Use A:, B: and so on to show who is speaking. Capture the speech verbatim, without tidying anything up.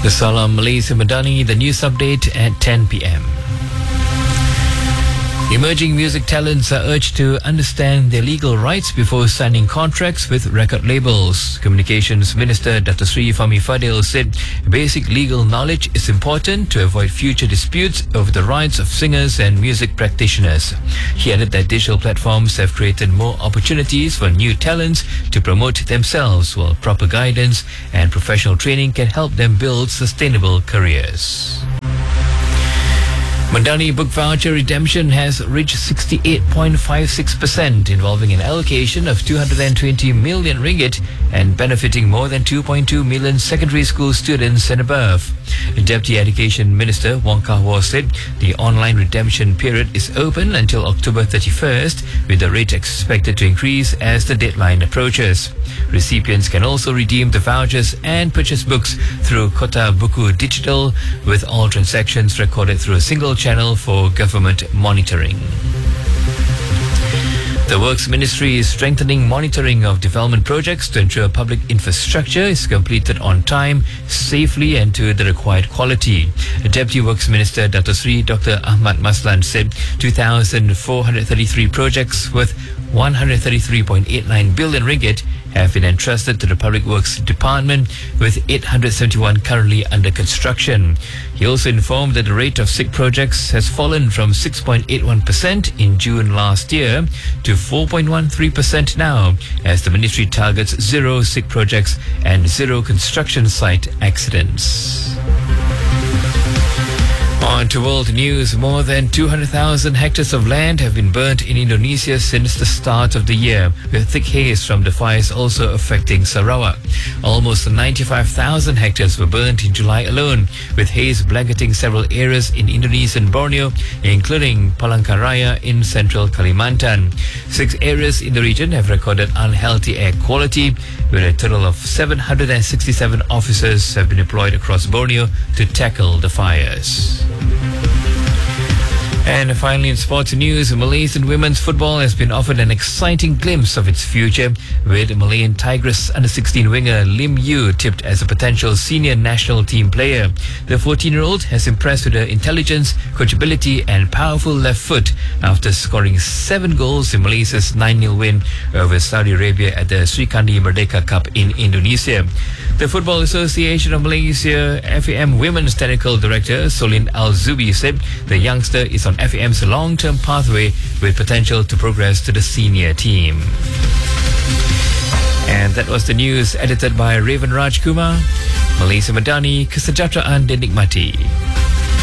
A: The Salam Malaysia Madani, the news update at ten p.m. Emerging music talents are urged to understand their legal rights before signing contracts with record labels. Communications Minister Doctor Sri Fahmi Fadil said basic legal knowledge is important to avoid future disputes over the rights of singers and music practitioners. He added that digital platforms have created more opportunities for new talents to promote themselves, while proper guidance and professional training can help them build sustainable careers. Madani book voucher redemption has reached sixty-eight point five six percent, involving an allocation of two hundred twenty million ringgit and benefiting more than two point two million secondary school students and above. Deputy Education Minister Wong Kah-Wah said the online redemption period is open until October thirty-first, with the rate expected to increase as the deadline approaches. Recipients can also redeem the vouchers and purchase books through Kota Buku Digital, with all transactions recorded through a single channel for government monitoring. The Works Ministry is strengthening monitoring of development projects to ensure public infrastructure is completed on time, safely and to the required quality. Deputy Works Minister Dato Sri Doctor Ahmad Maslan said two thousand four hundred thirty-three projects worth one hundred thirty-three point eight nine billion ringgit have been entrusted to the Public Works Department, with eight hundred seventy-one currently under construction. He also informed that the rate of sick projects has fallen from six point eight one percent in June last year to four point one three percent now, as the ministry targets zero sick projects and zero construction site accidents. On to world news. More than two hundred thousand hectares of land have been burnt in Indonesia since the start of the year, with thick haze from the fires also affecting Sarawak. Almost ninety-five thousand hectares were burnt in July alone, with haze blanketing several areas in Indonesian Borneo, including Palangkaraya in central Kalimantan. Six areas in the region have recorded unhealthy air quality, with a total of seven hundred sixty-seven officers have been deployed across Borneo to tackle the fires. And finally, in sports news, Malaysian women's football has been offered an exciting glimpse of its future, with Malayan Tigress under sixteen winger Lim Yu tipped as a potential senior national team player. The fourteen-year-old has impressed with her intelligence, coachability and powerful left foot after scoring seven goals in Malaysia's nine nil win over Saudi Arabia at the Sri Kandi Merdeka Cup in Indonesia. The Football Association of Malaysia F A M Women's Technical Director Solin Al-Zubi said the youngster is on F A M's long-term pathway with potential to progress to the senior team. And that was the news edited by Raven Raj Kumar. Malaysia Madani, kesejahteraan dinikmati.